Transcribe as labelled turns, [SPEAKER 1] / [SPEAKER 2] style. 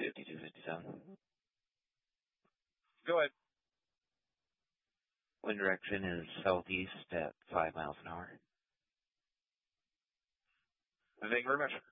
[SPEAKER 1] 5257.
[SPEAKER 2] Go ahead.
[SPEAKER 1] Wind direction is southeast at 5 miles an hour.
[SPEAKER 2] Thank you very much.